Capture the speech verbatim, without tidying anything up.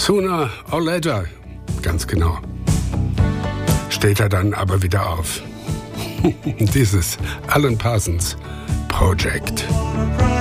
Sooner or later, ganz genau, steht er dann aber wieder auf. Dieses Alan Parsons Project.